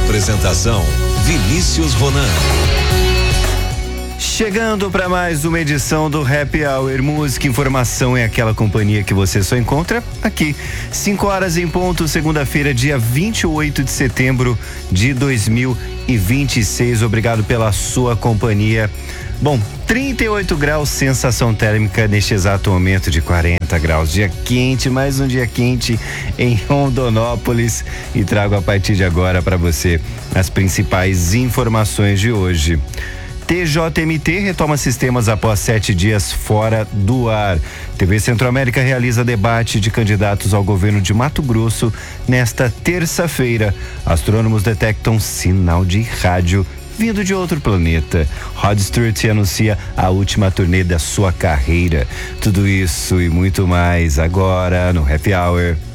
Apresentação: Vinícius Ronan. Chegando para mais uma edição do Happy Hour. Música, informação é aquela companhia que você só encontra aqui. 5 horas em ponto, segunda-feira, dia 28 de setembro de 2026. Obrigado pela sua companhia. Bom, 38 graus, sensação térmica neste exato momento de 40 graus. Dia quente, mais um dia quente em Rondonópolis. E trago a partir de agora para você as principais informações de hoje. TJMT retoma sistemas após 7 dias fora do ar. TV Centro-América realiza debate de candidatos ao governo de Mato Grosso nesta terça-feira. Astrônomos detectam sinal de rádio vindo de outro planeta. Rod Stewart anuncia a última turnê da sua carreira. Tudo isso e muito mais agora no Happy Hour.